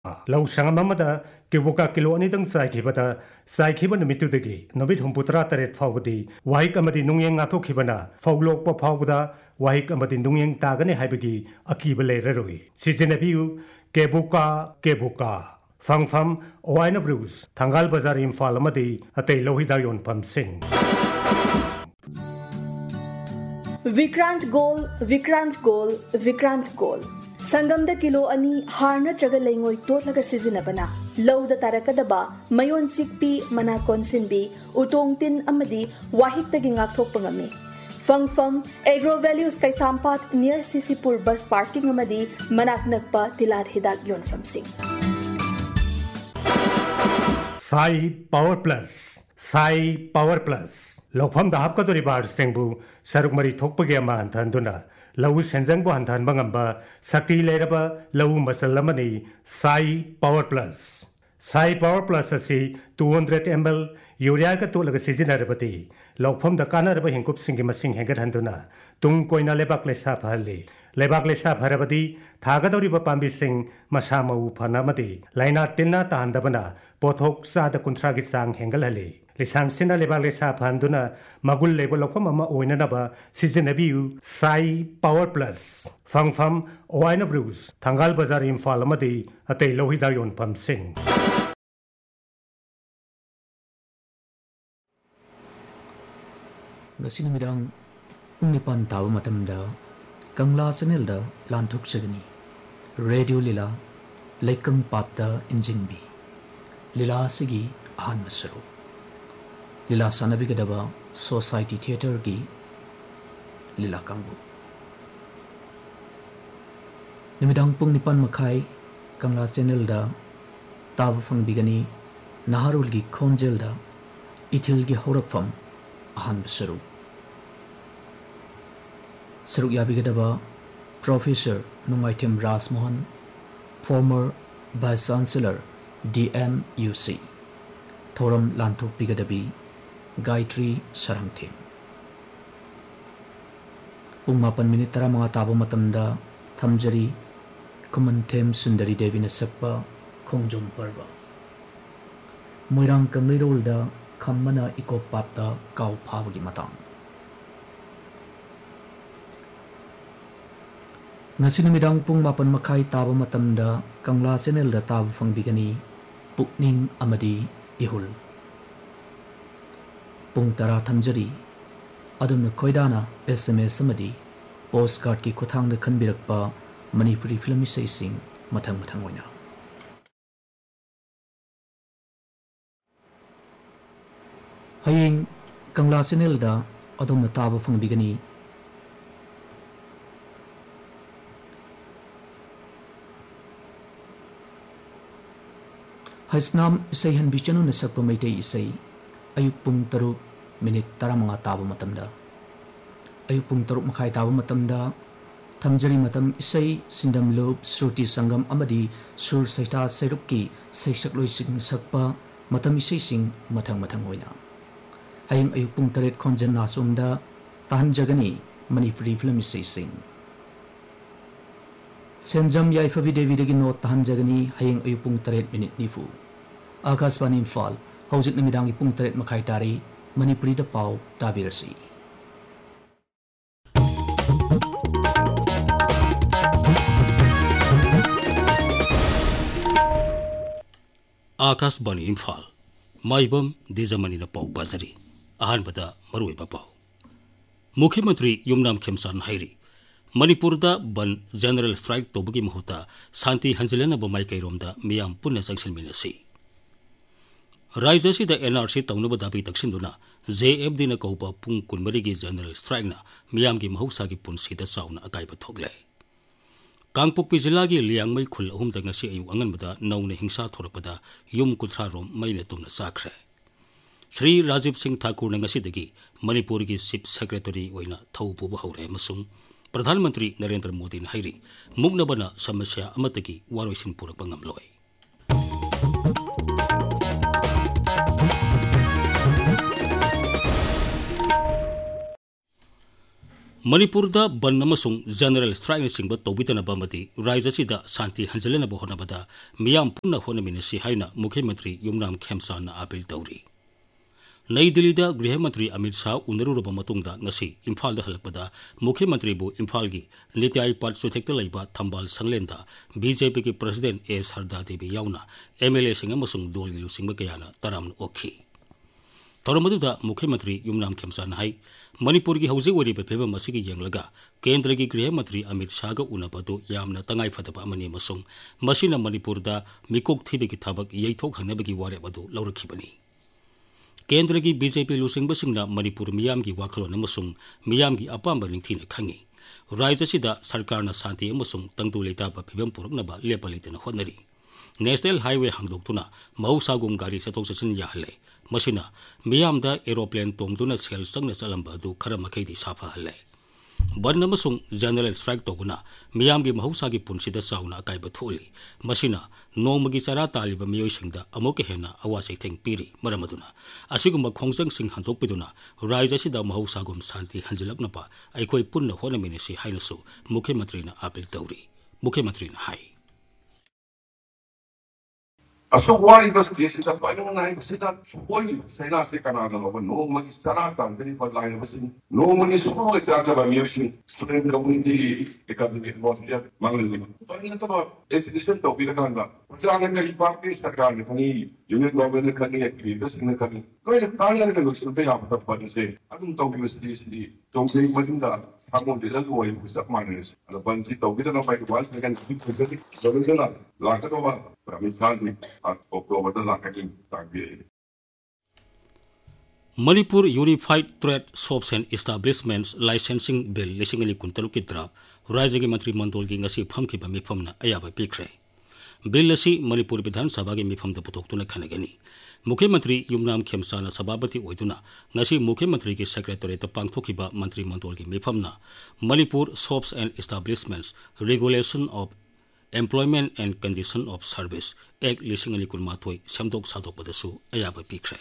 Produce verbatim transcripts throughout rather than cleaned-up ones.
lau sangamamada kibuka kilo ani tang sai khibata sai khiban mitudagi nobit humputra taret phawdi wahik amadi nungyeng ngathok khibana phawlok pa phawda wahik amadi nungyeng tagane haibagi akiba leraroi sijenabiu kebuka kebuka fangfam oina bruce thangal bazar imphal amadi atei lohida yon pam sing Vikrant Goal, Vikrant Goal, Vikrant Goal. Sangam da kilo ani harna traga lengoy tot laga sizinabana. Low da tarakadaba, mayon sikpi, mana konsinbi, utong tin amadi, wahik taging aktok pangami. Fang fang, agro values kay sampat near Sisipur bus parking amadi, manak nagpa tilad hidag yon from sing. Sai Power Plus, Sai Power Plus. Lokpham da hapka tori bar sengbu saruk mari thokpage ama anthanduna lau senjang bu anthan bangamba sakti leraba lau masalamani Sai Power Plus Sai Power Plus asi two hundred milliliters urea ka tolaga sizinarabati lokpham da kanaraba hingkup singi masing hengat handuna tung koina lebak le sa phali lebak le sa pharabadi thagadori ba pambi sing masama u phanamati laina tinna ta handabana pothok sa da kuntra gi sang hengal hali Lisang sina lebak lesa panduna magul lebo lokom ama oina naba sizenabiu Sai Power Plus fang fam oina bruce thangal bazar imphal amadi atei lohida yon pam sing ngasi namidang unipan taw matamda kangla channel da lanthuk chagani radio lila lekang patta injingbi lila sigi ahan masaro Lila Sanabigadaba Society Theatre gi Lila Kangbu Nimidang pung nipan makai Kangla channel da Tav fang bigani Naharul gi Khonjel da Itil gi Horakfam Ahan Basaru Saruk Yabigadaba Professor Nungaitim Rasmohan Former Vice Chancellor D M U C Thoram Lanthuk Bigadabi Gayatri Sarangthim Pung mapan minit tara mga tabo matamda Thamjari Kumantem Sundari Devi na sakpa Khongjom Parva Moirang Kanglirolda Kammana Ikopata Kau Pawagi Matang Ngasinamidang pung mapan makai tabo matamda Kangla channel da tabo fang bigani Pukning Amadi Ihul Pung tara thamjari adum koidana S M S amadi postcard ki kothang da khanbirakpa Manipuri film isai sing mathang mathang oina haying kangla channel da adum taba fang bigani haisnam isai han bichanu na sakpa maitei isai ayuk pung taruk minit tara mga tabo matamda ayuk pung taruk makai tabo matamda thamjari matam isai sindam lob shruti sangam amadi sur saita serupki saisakloi sing sakpa matam isai sing mathang mathang oina hayang ayuk pung taret khonjan nasumda tahan jagani Manipuri film isai sing senjam yaifavi devi degi no tahan jagani hayang ayuk pung taret minit nifu Akashvani Imphal Hojik namidangi pung taret makai tari Manipuri da pau tabirasi. Akashvani Imphal Maibam Dizamani na pau bazari ahan bada marui ba pau Mukhyamantri Yumnam Khemsan hairi Manipur da ban general strike tobugi mahuta Santi Hanjalena ba mai kairomda miyam punna sangsel minasi Raijasi da N R C taunaba dabi taksinduna J F D na kaupa pung kunmarigi general strike na miyamgi mahusagi punsi da sauna akaiba thogle. Kangpokpi jilagi liangmay khul ahum da ngasi ayu angan bada nauna hingsa thorapada yum kutra rom may na tumna sakre. Sri Rajiv Singh Thakur na ngasi dagi Manipur gi Chief Secretary waina thaupu bahawre masung Pradhan Mantri Narendra Modi na hairi muknaba na samasya amatagi waroisin purak pangamloy. मणिपुरदा बन अमसुंग general strike सिंगबा तौबिदनबा मति राज्यसिदा शांति हंजलनबा होनबदा मियाम पुन्ना होनमिनसी हाइना मुख्यमंत्री Yumnam खेमसाना appeal तौरी नई दिल्ली दा गृह मंत्री Amit Shah उनरुरबा मतुंगदा ngasi Imphal दा हलकपदा मुख्यमंत्री बु इम्फाल गी नित्याई पार्ट चोथेक्ता लैबा थंबाल संगलेंदा बीजेपी की प्रेसिडेंट एस हरदा देवी याउना एमएलए सिंग अमसुंग दोल गिलु सिंगबा कयाना तराम ओखी तौरमदुदा मुख्यमंत्री युमनाम खेमसाना हाई मणिपुर की हौजिक ओरिबा फेबम असिगी यंगलगा केंद्र की गृह मंत्री अमित शाह गा उनबदु यामना तंगाई फदबा अमनी मसुंग मसिना मणिपुरदा मिकोक थिबेगी थबक यैथोक हनबगी वारेबदु लौरखिबनी केंद्र की बीजेपी लुसिंगबसिंगना मणिपुर मियाम की वाखलोन अमसुंग मियाम की अपांबा निंगथिना खंगी राज्यसिदा सरकारना शांति अमसुंग तंगतु लेताबा फिबम पुरकनबा लेपलितना होनरी नेशनल हाईवे हांगदोक्तुना महौसागुम गाड़ी चथोक चसिन याहले मसिना मियामदा एरोप्लेन तोंगदुना सेल संगना चलंबा दु खरा मखैदी साफाहले बन अमसुंग जनरल स्ट्राइक तोगुना मियाम की महौसागी पुनसिदा साउना अकाइबा थोली मसिना नोंमगी चरा तालिबा मियोइसिंगदा अमुक हेना अवासै थेंग पीरी मरमदुना असिगुम खोंजंग सिंग हंदोकपिदुना राज्यसिदा महौसागुम शांति हंजलकनपा अइखोइ पुन्ना होनमिनेसि हाइनसु मुख्यमंत्रीना अपील तौरी मुख्यमंत्रीना हाई असो वारी बस देश का पानी में नहीं बस इधर कोई सेना से करना ना वो नो मनी सारा काम करी पर लाइन बस नो मनी सुपर से आकर बमियोशी स्टूडेंट कम्युनिटी एकेडमिक मॉडल मांगने लगे पर ये तो एजुकेशन तो भी रखा ना जाने का ही बात की सरकार ने कहीं यूनियन गवर्नमेंट ने करनी है कि बस ने करनी तो ये तालियां के लोग सुनते हैं आप तक पर से अदुम तो भी बस देश दी तो से मजिंदा हम उनके लिए वो एक सब मानने से अगर बंसी तो भी तो ना पाई वास लेकिन फिर फिर जब से ना लाकर तो बात प्रमिसाल में अक्टूबर तक लाकर की ताकि Manipur unified trade shops and establishments licensing bill लिसिंग अनी कुंतलुक की ड्राफ्ट राज्य के मंत्री मंडल की ngasi फमखिबा मिफमना अयाबा पिखरे बिल असी मणिपुर विधानसभा की मिफमदा पुथोक्तुना खनगनी मुख्यमंत्री युमनाम खेमसाना सभापति ओइदुना ngasi मुख्यमंत्री की सेक्रेटरीत पांगथोखिबा मंत्री मंडल की मिफमना Manipur shops and establishments regulation of employment and condition of service act लिसिंग अनी कुनमाथोय सेमदोक सादोकपदसु अयाबा पिखरे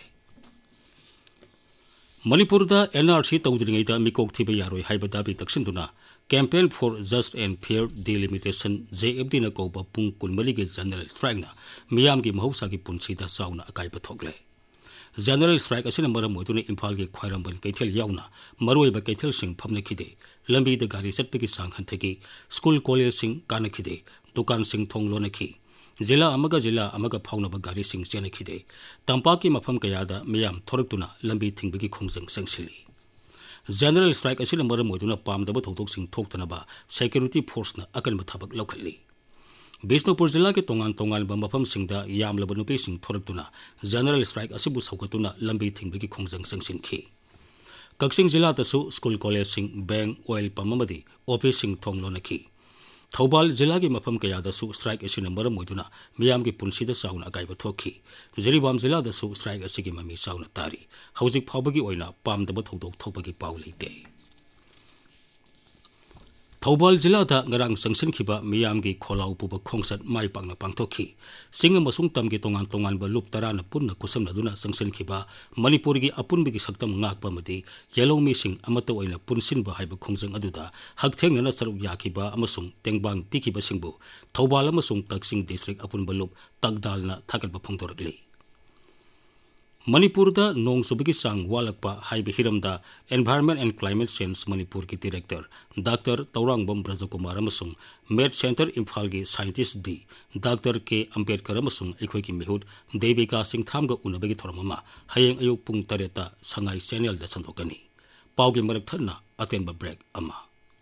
मणिपुरदा एनआरसी तौद्रिङैदा मिकोक थिबा यारोय हाइबा दाबी तक्सिन्दुना campaign for just and fair delimitation जेएफडी न कौबा पुंग कुनमली के जनरल स्ट्राइक ना मियाम की महौसागी पुनसीदा साउना अकाइबा थोकले जनरल स्ट्राइक असिना मरम ओइदुना इम्फाल के ख्वाइरंबन कैथेल याउना मरोइबा कैथेल सिंह फमनखिदे लंबीदा गाड़ी चटपगी सांग हंथगी स्कूल कॉलेज सिंह कानखिदे दुकान सिंह थोंग लोनखि जिला अमगा जिला अमगा फाउनबा गाड़ी सिंह चेनखिदे तंपा की मफम कयादा मियाम थोरक्तुना लंबी थिंगबगी खोंजंग संगसिली जनरल स्ट्राइक असिना मरम ओइदुना पामदबा थौदोक सिंह थोक्तनबा सिक्योरिटी फोर्सना अकनबा थबक लौखली बिष्णुपुर जिला के तोंगान तोंगान मफम सिंहदा यामलबा नुपी सिंह थोरक्तुना जनरल स्ट्राइक असिबु सौगतुना लंबी थिंगबगी खोंजंग संगसिनखि कक्सिंग जिला तसु school college Singh bank oil pump अमदी office Singh थोंग लोनखि Thoubal जिला की मफम कयादसु स्ट्राइक असिना मरम ओइदुना मियाम की पुनसीदा साउना अकाइबा थोखि जिरीबाम जिला दसु स्ट्राइक असिगी ममी साउना तारी हौजिक फाउबगी ओइना पामदबा थौदोक थोपगी पाउ लेते थौबाल जिला दा ngarang sangsinखिबा मियाम की खोलाउ पुबा खोंसत माइ पांगना पांगथोखि सिंग मसुंग तम के तोंगान तोंगान बा लुप तराना पुन्ना कुसमनदुना संगसिनखिबा मणिपुर की अपुनबगी सक्तम ngakpa मदि येलो मिसिंग अमत ओइना पुनसिनबा हाइबा खोंजंग अदुदा हकथेंगना सरुक याखिबा अमसुंग तेंगबांग पिखिबा सिंगबु थौबाल अमसुंग कक्सिंग डिस्ट्रिक्ट अपुनबा लुप तगदालना थागतबा फोंदोरकली मणिपुर दा नोंग सुबगी सांग वालकपा highway हिरमदा environment and climate change Manipur की director doctor तौरांगबम ब्रजकुमार अमसुंग made centre Imphal की साइंटिस्ट दी डॉक्टर के अंबेडकर अमसुंग अखोई की मिहुत देविका सिंगथामगा उनबगी थोरममा हयेंग अयुक पुंग तरेता संगाई चैनल दा संदोकनी पाउगी मरक थन्ना अतेंबा ब्रेक अमा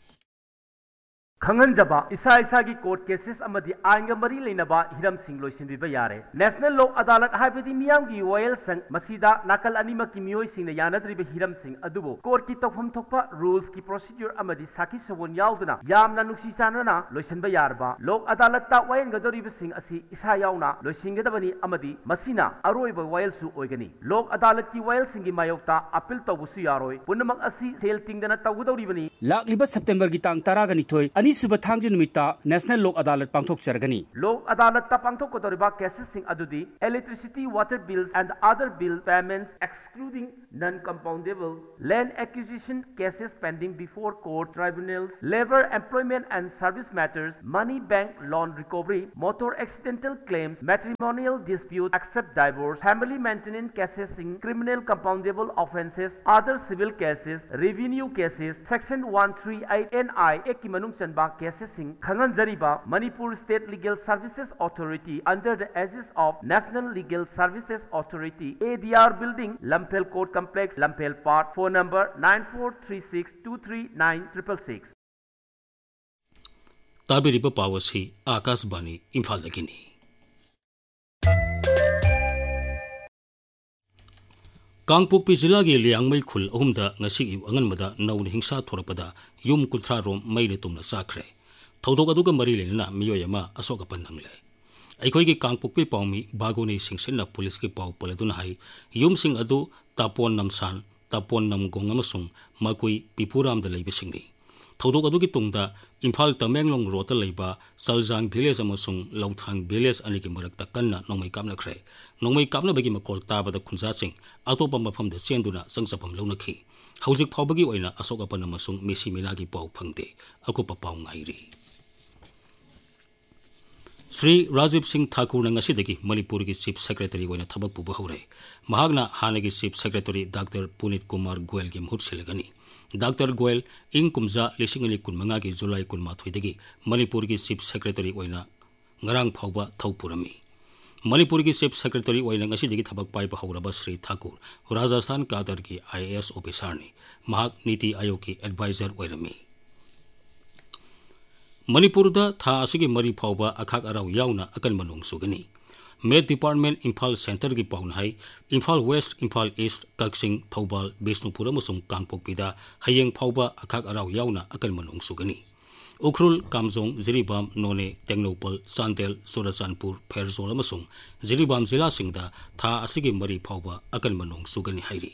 खंगनजबा इसा इसा की कोर्ट केसेस अमदी आइनगा मरी लेनबा हिरम सिंह लोइसिनबिबा यारे नेशनल लोक अदालत हाइबदी मियाम की वॉयल संग मसीदा नाकल अनिमा की मियोय सिंह यानद्रिबा हिरम सिंह अदुबो कोर्ट की तौफम थोकपा रूल्स की प्रोसीड्यूर अमदी साकी सवोन यावदना यामना नुक्सी चानना लोइसिनबा यारबा लोक अदालत ता वयन गदोरिबा सिंह असि इसा यावना लोइसिंगदबनी अमदी मसीना अरोइबा वॉयल सु ओइगनी लोक अदालत की वॉयल सिंह की मायोक्ता अपील तौबुसु यारोय पुनमक असि सेल तिंगदना तौगदौरिबनी लाक्लिबा सितंबर की तांग तरागनिथोय अनीसुब थांगजे नुमिता नेशनल लोक अदालत पांगथोकचरगनी लोक अदालत पांगथोकदोरिबा cases Singh अदुदी electricity water bills and other bill payments excluding non compoundable land acquisition cases pending before court tribunals labour employment and service matters money bank loan recovery motor accidental claims matrimonial dispute accept divorce family maintenance cases Singh criminal compoundable offences other civil cases revenue cases section one thirty-eight N I एक की मनुंग Chamba cases Singh खंगन जरीबा Manipur state legal services authority under the edges of national legal services authority A D R building लंपेल court complex लंपेल park phone number nine four three six two three nine six six six ताबिरिबा पावसी Akashvani Imphal दगिनी Kangpokpi जिला के लियांगमई खुल अहुमदा ngasi अंगनमदा noun हिंसा थोरपदा yum कुंथ्रा रोम मई तुमना साख्रे थौदोक अदुगा मरी लेना मियोय अमा अशोक अपन नंगले अखोई की Kangpokpi पाउमी बागोनी सिंगसेना police की पाउ पलेदुन हाई युम सिंग अदु तापोन नमसान तापोन नमगोंग अमसुंग मकुई पिपुराम द लेबे सिंगनी थौदोक अदुगी तुंगदा इम्फाल तमेंगलोंग रोता लेबा सलजांग विलेज अमसुंग लौथांग विलेज अनि की मरकता कन्ना नोंगमई कामनख्रे नोंगमई कामनबगी मकोल ताबदा खुंजासिंग अतोपा मफमद सेंदुना संगसपम लौनखी हौजिक फावबगी ओइना अशोक अपन अमसुंग मेसी मिनागी पाउ फंगदे अकुपा पाउ ngairi श्री राजीव सिंह ठाकुर ngasi मणिपुर की चीफ सेक्रेटरी ओइना थबक पुब हौरे महागना हानगी chief secretary doctor Puneet Kumar Goyal की मुहूर्त सिलगनी डॉक्टर गोयल इंग कुमजा लिसिंग अनि कुनमंगा की जुलाई कुनमाथोइदगी मणिपुर की chief secretary ओइना ngarang phauba thaupurami Manipur की चीफ सेक्रेटरी ओइना ngasi थबक पाइबा हौरबा श्री ठाकुर राजस्थान कादर की आई ए एस ऑफिसर ने महाग नीति आयोग की एडवाइजर ओइरमी मणिपुर दा था असगी मरी फाउबा अखाक अराउ याउना अकन मनोंग सुगनी मेट डिपार्टमेंट इम्फाल सेंटर की pound high Imphal waste Imphal east Kakching Thoubal Bishnupur अमसुंग कांगपोकपीदा हयेंग फाउबा अखाक अराउ याउना अकन मनोंग सुगनी उखरुल कामजोंग जिरीबाम नोने टेंगनोपल चांदेल चुराचानपुर फेरजोल अमसुंग जिरीबाम जिला सिंगदा था असगी मरी फाउबा अकन मनोंग सुगनी हाइरी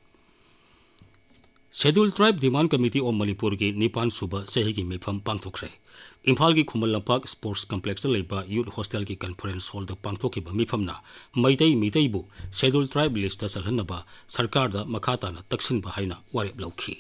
schedule tribe demand committee of Manipur की निपान सुबह सही की मिफम पांगथोखरे इम्फाल की खुमल लंपाक स्पोर्ट्स कॉम्प्लेक्स लेबा यूथ हॉस्टल की conference hall the पांगथोखिबा मिफमना Meitei मितईबु schedule tribe list चलहनबा सरकार दा मखाताना तक्सिनबा हाइना वारेप लौखी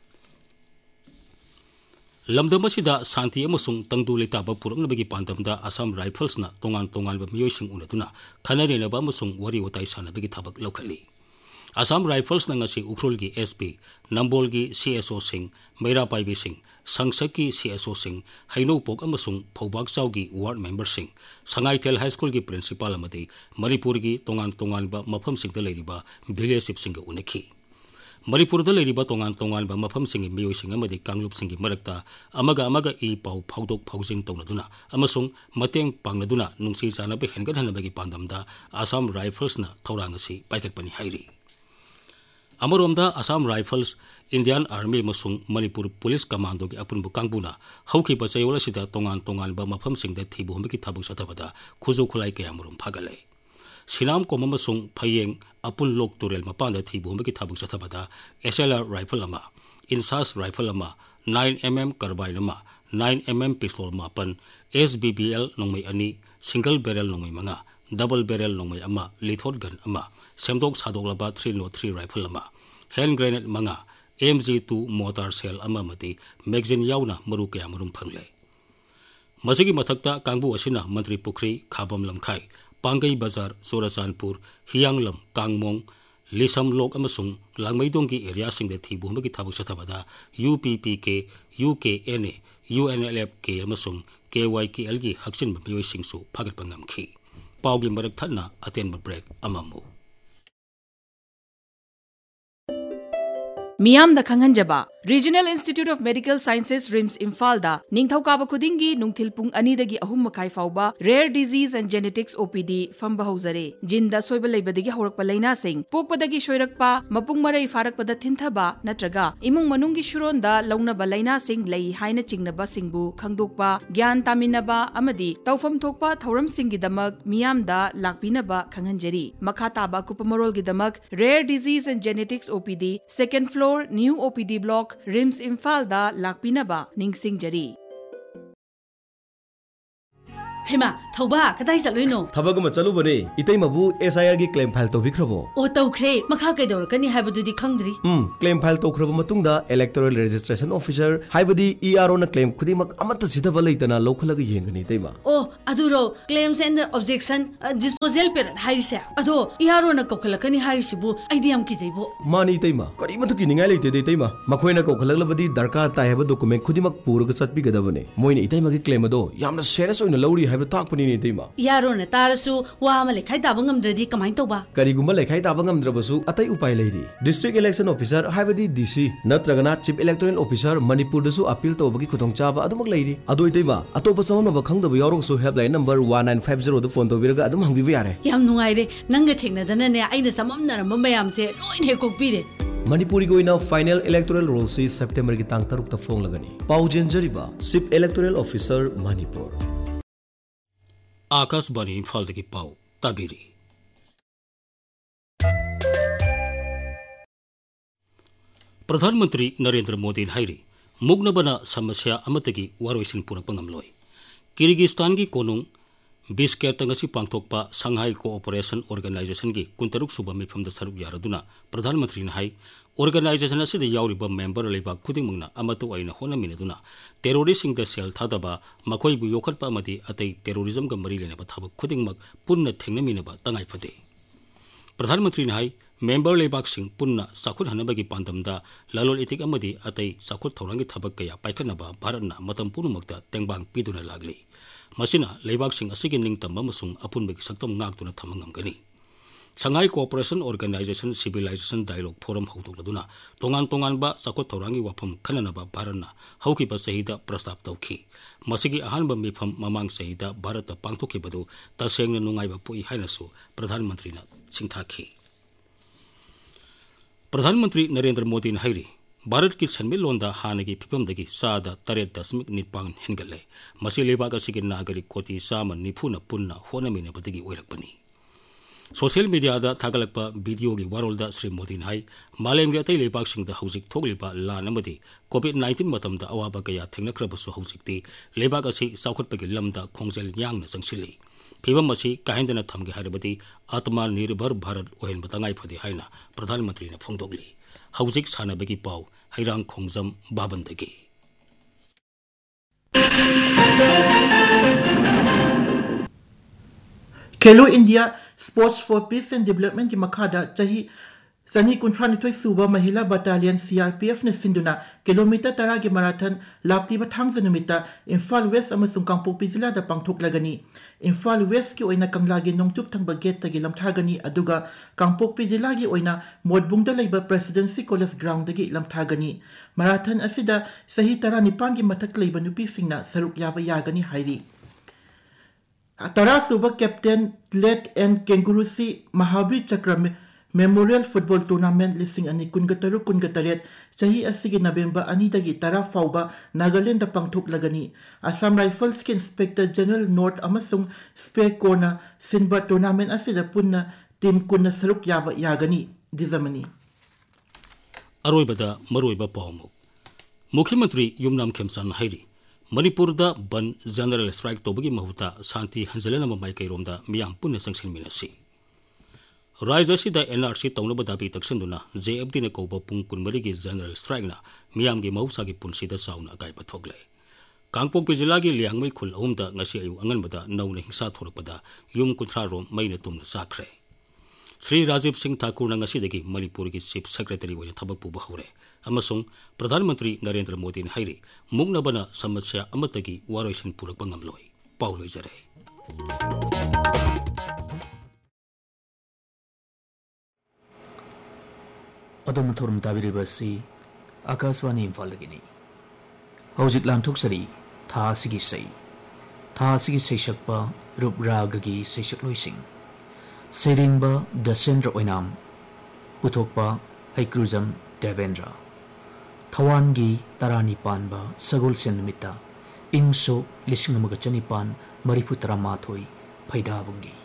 लमदमसिदा शांति अमसुंग तंगदु लेताबा पुरंगनबगी पांदमदा असम राइफल्सना तोंगान तोंगानबा मियोइसिंग उनदुना खनरेनबा अमसुंग वरी वताई सानबगी थबक लौखली असम राइफल्स नंगसी उखरुल की एस पी नंबोल की सी एस ओ सिंह मैरा पाइबी सिंह संसद की सी एस ओ सिंह हैनोपोक अमसुंग फौबागचाव की ward member Singh संगाईथेल high school की प्रिंसिपल अमदी मणिपुर की तोंगान तोंगानबा मफमसिंगदा लेरिबा विलेज सिंह उनखी मणिपुर दा लेरिबा तोंगान तोंगानबा मफमसिंग मियोइसिंग अमदी कांगलुपसिंग मरकता अमगा अमगा ई पाउ फाउदोक फाउजिंग तौनदुना अमसुंग मतेंग पांगनदुना नुंसी जानबे हेनगनहनबगी पांदमदा Assam राइफल्सना थौरांगसी पाइकटपनि हाइरी अमरोमदा Assam rifles Indian army मसुंग Manipur police commando की अपुनबु कांगबुना हौखिबा चयोल सिदा तोंगान तोंगानबा मफमसिंगदा थिबुहमबगी थाबक सथबदा खुजो खुलाई कयामरुम फागले सिनाम कोम मसुंग फयेंग अपुन लोक तुरेल मपांदा थिबुहमबगी थाबक सथबदा एस एल आर राइफल अमा इंसास राइफल अमा nine millimeter कार्बाइन अमा nine millimeter पिस्तौल मापन एस बी बी एल नोंमै अनि सिंगल बैरल नोंमै मंगा डबल बैरल नोंमै अमा लिथोड गन अमा सेमदोक सादोकलबा three oh three राइफल अमा हैंड ग्रेनेड मंगा M G two motor cell अमा मति मैगजीन याउना मरु कया मरुम फंगले मसिगी मथक्ता कांगबु असिना मंत्री पुखरी खाबम लमखाई पांगई बाजार सोराचानपुर हियांगलम कांगमोंग लिसम लोक अमसुंग लांगमैदोंग की area Singh थिबुहमबगी थाबक सथबदा U P P K U K N A U N L F K अमसुंग K Y K L की हक्सिन मियोइ सिंगसु फागटपा ngamखी पाउगी मरक थन्ना अतेन break अममु मियाम the खंगनजबा regional institute of medical sciences RIMS Imphal दा निंगथौकाबा खुदिंगी नुंगथिल पुंग अनि दगी अहुम मखाई फाउबा rare disease and genetics O P D फंबा हौजरे जिंदा सोइबा लेबदगी हौरकपा लैना सिंग पोकपदगी सोइरकपा मपुंग मरई फारकपदा थिंथबा नत्रगा इमुंग मनुंगी शुरोंदा लौनबा लैना सिंग लई हाइना चिंगनबा सिंगबु खंगदोकपा ज्ञान तामिनबा अमदी तौफम थोकपा थौरम सिंगी दमक मियाम दा लाकपिनबा खंगनजरी मखा ताबा कुपमरोल गी दमक rare disease and genetics O P D second floor new O P D block RIMS Imphal दा लाकपिनबा निंगसिंग जरी हेमा थौबा कदाई चलोइनो थबक म चलु बने इतै मबु एसआईआर गी क्लेम फाइल तौबिख्रबो ओ तौख्रे मखा कैदौरकनी हाइबदुदी खंगद्री हम claim file तौख्रबो मतुंगदा electoral registration officer हाइबदी ERO न claim खुदिमक Amrut सिधब लैतना लौखलग येंगनी तैमा O अदुरो claims and objection disposal period हाइरिसे अदो ERO न कोखलकनी हाइरिसिबु आइदी हम किजैबो मानी तैमा करी मतु किनिंगाय लैते दे तैमा मखोइना कोखलगलबदी दरकार ताय हबो डॉक्यूमेंट खुदिमक पुरग चटपिगदबने मोइने इतैमगी क्लेम अदो यामना सेरियस ओइना लौरी हाइबो ताकपनि नि तैमा ईआरओ न तारसु वा मा लेखाइ ताबा ngamdradi कमाइन तौबा करिगुम्बा लेखाइ ताबा ngamद्रबसु अतै उपाय लैरि district election officer हाइबदी DC नत्रगना chief electoral officer Manipur दसु appeal तौबगी खुदोंचाबा अदुमक लैरि अदोइ तैमा Atop समनबा खंगदब यारोगसु helpline number one nine five zero the phone तौबिरगा अदुम हंगबिबा यारे याम नुंगाइरे नंग थेंगनदनने आइना सममनरम मयामसे lion हेकोकपिरे Manipuri गोइना final electoral roll सी सेप्टेम्बर की तांग तरुक फोंग लगनी पाउजेन जरिबा chief electoral officer Manipur Akashvani Imphal की पाउ ताबिरी प्रधानमंत्री नरेंद्र मोदी हाइरी मुग्नबना समस्या अमतगी वारोइसिन पुरक ngamloi किर्गिस्तान की कोनुंग बिस्केट तंगसी पांगथोकपा संघाई कोऑपरेशन ऑर्गेनाइजेशन की कुंतरुक सुबह मिफम सरुक यारदुना प्रधानमंत्री हाई ऑर्गेनाइजेशन असिद यावरिबा मेंबर लेबा खुदिंगमंगना अमतो अइना होनमिनदुना टेरोरिस्टिंग द सेल थादबा मखोइबु योखटपा अमदि अतै टेरोरिज्म ग मरी लेनबा थबक खुदिंगमक पुन्ना थेंगनमिनबा तंगाइ फदे प्रधानमंत्री हाई मेंबर लेबाक सिंह पुन्ना साखुत हनबगी पांदमदा ललोल इतिक अमदि अतै साखुत थौरांगी थबक कया पाइखनबा भारतना मतम पुनुमक्ता तेंगबांग पिदुना लागली मसिना लेबाक सिंह असिगे निंगतम अमसुंग अपुनबगी सक्तम नागतुना थमंगमगनी संघाई cooperation organisation civilisation dialogue forum हौदोगदुना तोंगान तोंगानबा साखुत थौरांगी वाफम खननबा भारतना हौकिबा सहिदा प्रस्ताव तौखी मसिगी अहानबा मिफम ममांग सहिदा भारत पांगथोखिबदु तसेंगना नुंगाइबा पोई हाइनसु प्रधानमंत्रीना सिंथाखी प्रधानमंत्री नरेंद्र मोदी हाइरी भारत की सन्मिलोंदा हानगी फिफमदगी सादा तरेट दशमिक निपान हेंगले मसी लेबाक असिगी नागरिक कोटी सामा निफुना पुन्ना होनमिनबदगी ओइरकपनी सोशल मीडिया दा थागलकपा वीडियो की वारोलदा श्री मोदी हाई मालेमगे अतै लेबाकसिंगदा हौजिक थोगलिबा लान अमदि कोविड नाइन्टीन मतमदा अवाबा कया थेंगनख्रबसु हौजिकती लेबाक असि साउखटपगी लमदा खोंजेल यांगना जंगसिली फिवम असी काहेंदना थमगे हारबदी आत्मनिर्भर भारत ओहेन बतांगाइ फदे हाइना प्रधानमंत्री ने फोंदोगली हौजिक सानबगी पाउ हैरांग खोंजम बाबंदगी खेलो India sports for piece and development की मखादा चाही सनी कुंथ्रानिथोई सुबह महिला बटालियन सीआरपीएफ ने सिंधुना किलोमीटर तरह के marathon लापलीबा थांगजा नुमिता Imphal waste अमसुंग Kangpokpi जिल्लादा पांगथोकलगनी Imphal waste की ओइना कंगलागी नोंगचुप थंगबा gate तगी लमथागनी अदुगा Kangpokpi जिल्लागी ओइना मोदबुंगदा लैबा presidency college ground दगी लमथागनी marathon असिदा सही तरह निपान की मथक लैबा नुपीसिंगना सरुक याबा यागनी हाइरी तरा सुबह कैप्टन लेट एंड केंगुरुसी महावीर चक्र मेमोरियल फुटबॉल टूर्नामेंट लिसिंग अनि कुनगा तरुक कुनगा तरेट सही असिगी नवेंबर अनि दगी तरा फाउबा नागालैंड पांगथोकलगनी असम राइफल्स के इंस्पेक्टर जनरल नॉर्थ अमसुंग स्पेक कोना सिनबा टूर्नामेंट असिदा पुन्ना टीम कुन्ना सरुक याबा यागनी दिजमनी अरोइबदा मरोइबा पाउमु मुख्यमंत्री युमनाम खेमसान हाइरी मणिपुर दा बन जनरल स्ट्राइक तोबगी महुता शांति हंजलन माइकैरोमदा मियाम पुन्ना संगसिनमिनसी राज्य से एनआरसी तौनब दाबी तक्संदुना जेएफडी ने कौब पुंग कुनमरी की जनरल स्ट्राइकना मियाम की मौसा की पुनसीदा साउना अकाइब थोगले कांगपोकपी जिला की लियांगमई खुल अहुमदा ngasi ayu anganbada नौना हिंसा थोरकपदा युम कुथ्रा रोम मैना तुमना साखरे श्री राजीव सिंह ठाकुर ना ngasi मणिपुर की चीफ सेक्रेटरी ओइना थबक पुबा हौरे अमसुंग प्रधानमंत्री नरेंद्र मोदी हाइरी मुग्नबना समस्या अमतगी वारोइसिन पुरकपा ngamloi पाउ लोइजरे अदम थोरम ताबिरिबसी आकाशवाणी इम्फालगिनी हौजिक लांथोकसरी थासिगी सै थासिगी सैशकपा रूपरागगी सैशकलोइसिंग सेरिंगबा दसेंद्र ओइनाम पुथोकपा हैक्रुजम देवेंद्र थवानगी तरानी पानबा सगोल सेनुमिता इंसो लिसिंग अमगा चनिपान मरिफु तरामाथोई फैदाबुंगी